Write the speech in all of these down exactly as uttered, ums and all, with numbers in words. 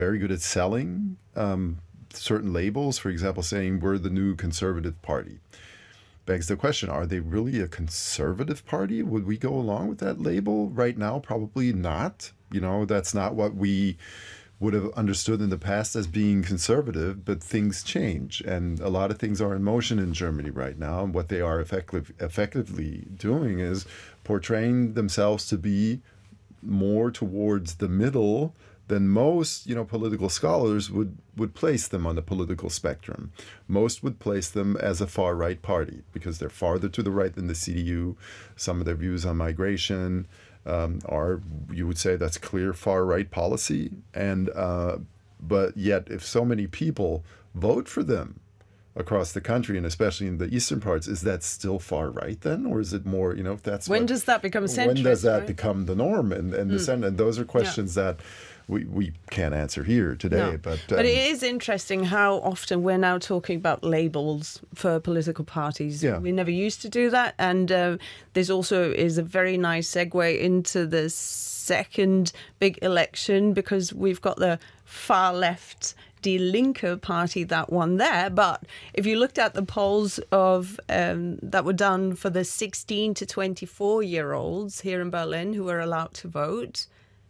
very good at selling um, certain labels, for example, saying we're the new conservative party. Begs the question, are they really a conservative party? Would we go along with that label right now? Probably not. You know, that's not what we would have understood in the past as being conservative, but things change. And a lot of things are in motion in Germany right now. And what they are effective, effectively doing is portraying themselves to be more towards the middle than most, you know, political scholars would, would place them on the political spectrum. Most would place them as a far-right party because they're farther to the right than the C D U. Some of their views on migration um, are, you would say, that's clear far-right policy. And uh, but yet, if so many people vote for them across the country, and especially in the eastern parts, is that still far-right then? Or is it more, you know, if that's When what, does that become centrist? When does that right? become the norm and, and mm. the center? And those are questions yeah. that we, we can't answer here today. No. But, um, but it is interesting how often we're now talking about labels for political parties. Yeah. We never used to do that. And uh, this also is a very nice segue into the second big election, because we've got the far left Die Linke party that won there. But if you looked at the polls of um, that were done for the sixteen to twenty-four year olds here in Berlin who were allowed to vote,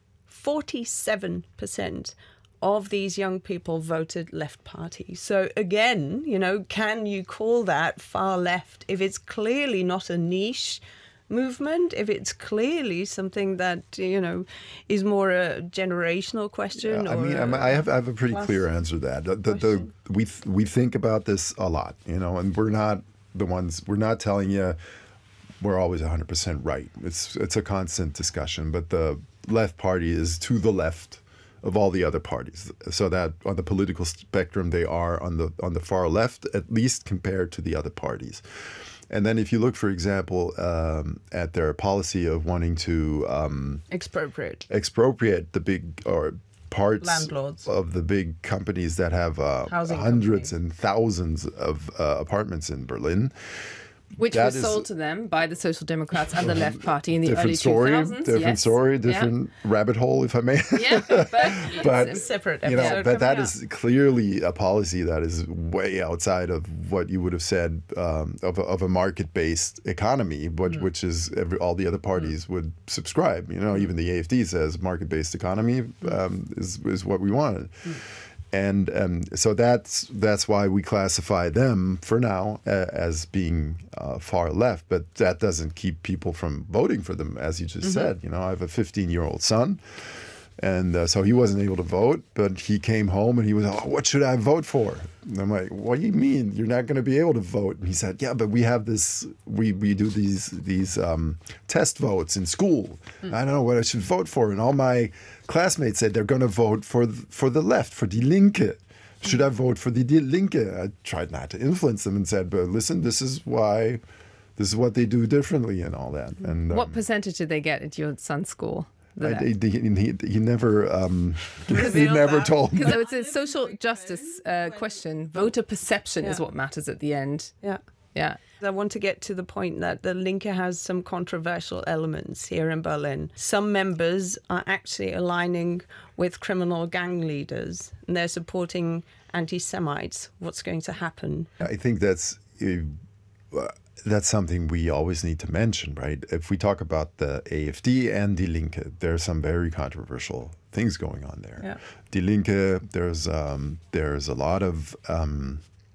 forty-seven percent of these young people voted left party. So again, you know, can you call that far left if it's clearly not a niche movement, if it's clearly something that, you know, is more a generational question? Yeah, I or mean, a, I have I have a pretty clear answer to that. The, the, the, we we think about this a lot, you know, and we're not the ones, we're not telling you we're always one hundred percent right. It's it's a constant discussion, but the left party is to the left of all the other parties, so that on the political spectrum they are on the on the far left, at least compared to the other parties. And then if you look, for example, um, at their policy of wanting to um, expropriate expropriate the big or parts landlords of the big companies that have uh, hundreds companies. and thousands of uh, apartments in Berlin. Which that was sold to them by the Social Democrats and the Left Party in the different early story, two thousands. Different yes. story, different yeah. rabbit hole, if I may. Yeah, but, but it's a separate you know, episode. but that is clearly a policy that is way outside of what you would have said um, of, a, of a market-based economy, which, mm. which is every, all the other parties mm. would subscribe. You know, even the A F D says market-based economy um, is is what we wanted. Mm. And um, so that's that's why we classify them for now uh, as being uh, far left. But that doesn't keep people from voting for them, as you just mm-hmm. said. You know, I have a fifteen-year-old son, and uh, so he wasn't able to vote. But he came home and he was, oh, what should I vote for? And I'm like, what do you mean you're not going to be able to vote? And he said, yeah, but we have this, we we do these these um, test votes in school. Mm. I don't know what I should vote for. And all my classmates said they're going to vote for for the left, for Die Linke. Should I vote for the Die Linke? I tried not to influence them and said, but listen, this is why, this is what they do differently and all that. And what um, percentage did they get at your son's school? I, he, he, he never um, he never that. told me. Because it's a social justice uh, question. Voter perception yeah. is what matters at the end. Yeah. Yeah. I want to get to the point that the Linke has some controversial elements here in Berlin. Some members are actually aligning with criminal gang leaders, and they're supporting anti-Semites. What's going to happen? I think that's uh, that's something we always need to mention, right? If we talk about the A F D and Die Linke, there are some very controversial things going on there. Yeah. Die Linke, there's um, there's a lot of um,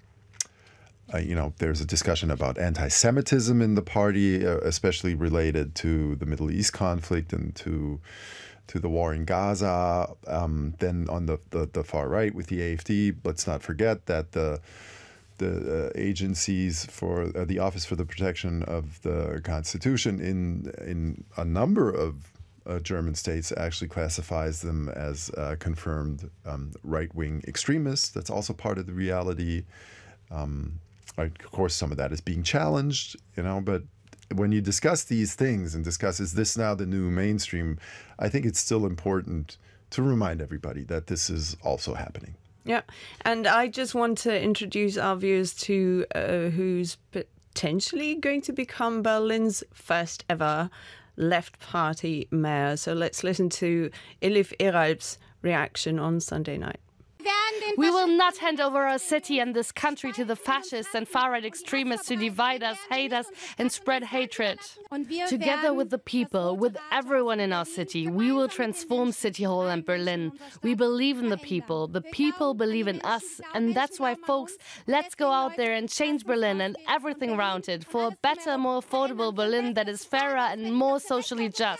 Uh, you know, there's a discussion about anti-Semitism in the party, uh, especially related to the Middle East conflict and to to the war in Gaza. Um, then on the, the, the far right with the A F D, let's not forget that the the uh, agencies for uh, the Office for the Protection of the Constitution in in a number of uh, German states actually classifies them as uh, confirmed um, right-wing extremists. That's also part of the reality. Um, Of course, some of that is being challenged, you know, but when you discuss these things and discuss, is this now the new mainstream, I think it's still important to remind everybody that this is also happening. Yeah, and I just want to introduce our viewers to uh, who's potentially going to become Berlin's first ever left party mayor. So let's listen to Elif Eralp's reaction on Sunday night. We will not hand over our city and this country to the fascists and far-right extremists to divide us, hate us, and spread hatred. Together with the people, with everyone in our city, we will transform City Hall and Berlin. We believe in the people. The people believe in us. And that's why, folks, let's go out there and change Berlin and everything around it for a better, more affordable Berlin that is fairer and more socially just.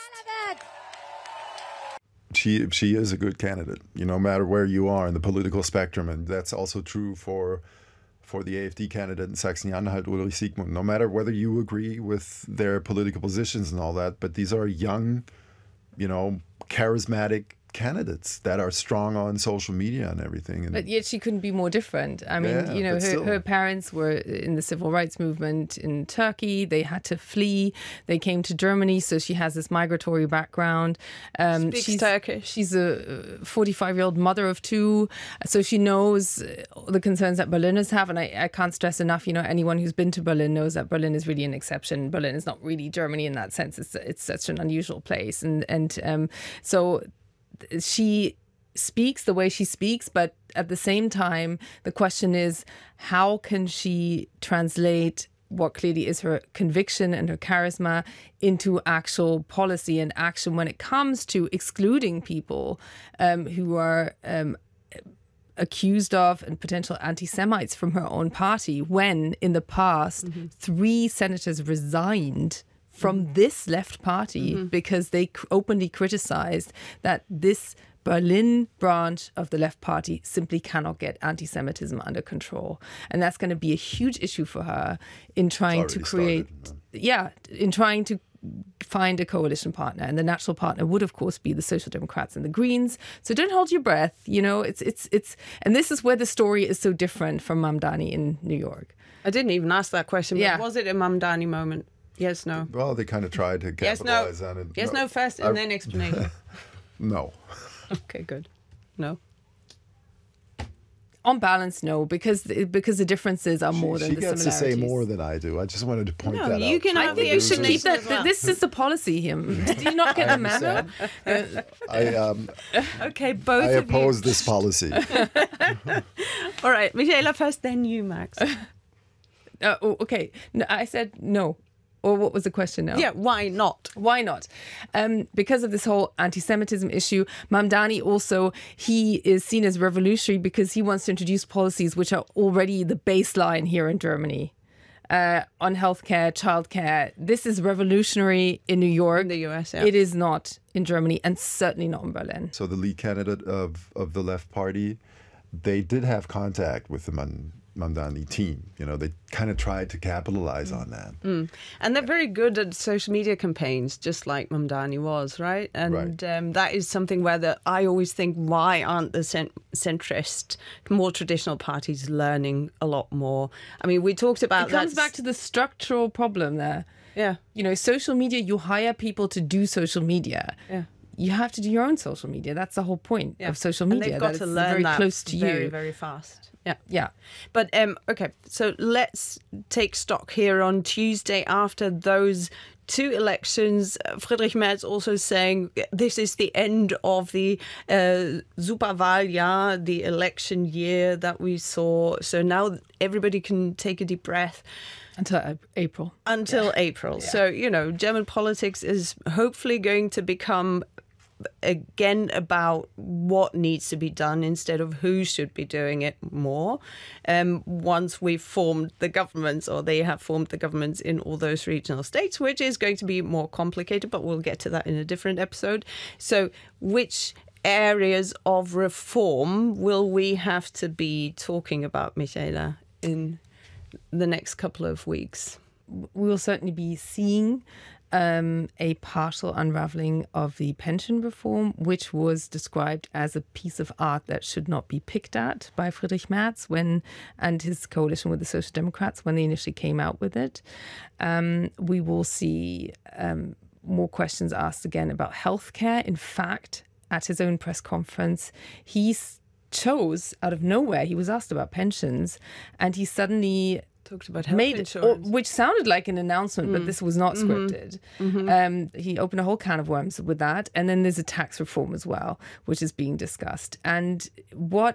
She she is a good candidate, you know, no matter where you are in the political spectrum, and that's also true for for the AfD candidate in Saxony-Anhalt, Ulrich Siegmund. No matter whether you agree with their political positions and all that, but these are young, you know, charismatic candidates that are strong on social media and everything. And but yet she couldn't be more different. I mean, yeah, you know, her, still. her parents were in the civil rights movement in Turkey. They had to flee. They came to Germany, so she has this migratory background. Um, Speaks she's, Turkish. She's a forty-five-year-old mother of two, so she knows the concerns that Berliners have. And I, I can't stress enough, you know, anyone who's been to Berlin knows that Berlin is really an exception. Berlin is not really Germany in that sense. It's it's such an unusual place, and and um, so. She speaks the way she speaks, but at the same time, the question is, how can she translate what clearly is her conviction and her charisma into actual policy and action when it comes to excluding people um, who are um, accused of and potential anti-Semites from her own party, when in the past, mm-hmm. three senators resigned from this left party mm-hmm. because they openly criticized that this Berlin branch of the left party simply cannot get anti-Semitism under control. And that's going to be a huge issue for her in trying to create, started, yeah, in trying to find a coalition partner. And the natural partner would, of course, be the Social Democrats and the Greens. So don't hold your breath. You know, it's, it's, it's, and this is where the story is so different from Mamdani in New York. I didn't even ask that question, but yeah. Was it a Mamdani moment? Yes, no. Well, they kind of tried to capitalize yes, no. on it. Yes, no, no first, and I, then explanation. No. Okay, good. No. On balance, no, because because the differences are more she, than she the gets similarities. to say more than I do. I just wanted to point no, that you out. Can I think you should keep that. Well. This is the policy here. Did you not get the memo? I, um, okay, both I of oppose you. this policy. All right, Michaela first, then you, Max. Uh, oh, okay, no, I said no. Or what was the question now? Yeah, why not? Why not? Um, because of this whole anti-Semitism issue, Mamdani also, he is seen as revolutionary because he wants to introduce policies which are already the baseline here in Germany. Uh, on healthcare, childcare. This is revolutionary in New York. In the U S, yeah. It is not in Germany, and certainly not in Berlin. So the lead candidate of, of the left party, they did have contact with the Man- Mamdani team. You know, they kind of tried to capitalize mm. on that. Mm. And they're very good at social media campaigns, just like Mamdani was, right? And right. Um, that is something where the, I always think, why aren't the cent- centrist, more traditional parties learning a lot more? I mean, we talked about It comes that. back to the structural problem there. Yeah. You know, social media, you hire people to do social media. Yeah. You have to do your own social media. That's the whole point yeah. of social media. And they've got that to it's learn very that close to very, you. very fast. Yeah. Yeah. But, um, okay, so let's take stock here on Tuesday after those two elections. Friedrich Merz also saying this is the end of the uh, Superwahljahr, the election year that we saw. So now everybody can take a deep breath. Until April. Until yeah. April. Yeah. So, you know, German politics is hopefully going to become again about what needs to be done instead of who should be doing it more. Um, once we've formed the governments, or they have formed the governments in all those regional states, which is going to be more complicated, but we'll get to that in a different episode. So which areas of reform will we have to be talking about, Michaela, in the next couple of weeks? We will certainly be seeing Um, a partial unraveling of the pension reform, which was described as a piece of art that should not be picked at by Friedrich Merz when and his coalition with the Social Democrats when they initially came out with it. Um, we will see um, more questions asked again about healthcare. In fact, at his own press conference, he chose out of nowhere, he was asked about pensions, and he suddenly Talked about health made, or, insurance. which sounded like an announcement, but this was not scripted. Mm-hmm. Um, he opened a whole can of worms with that. And then there's a tax reform as well, which is being discussed. And what